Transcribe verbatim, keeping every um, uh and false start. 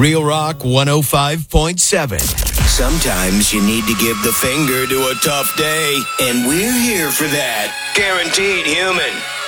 Real Rock one oh five point seven. Sometimes you need to give the finger to a tough day, and we're here for that. Guaranteed Human.